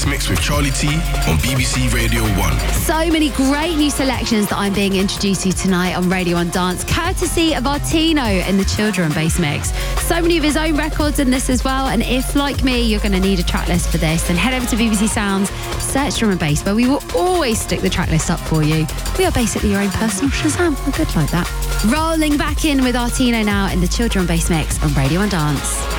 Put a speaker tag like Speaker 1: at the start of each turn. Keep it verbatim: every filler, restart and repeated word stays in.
Speaker 1: Bass Mix with Charlie T on B B C Radio one.
Speaker 2: So many great new selections that I'm being introduced to tonight on Radio one Dance, courtesy of Artino in the Children Bass Mix. So many of his own records in this as well, and if, like me, you're going to need a track list for this, then head over to B B C Sounds, search Drum and Bass, where we will always stick the track list up for you. We are basically your own personal Shazam. We're good like that. Rolling back in with Artino now in the Children Bass Mix on Radio one Dance.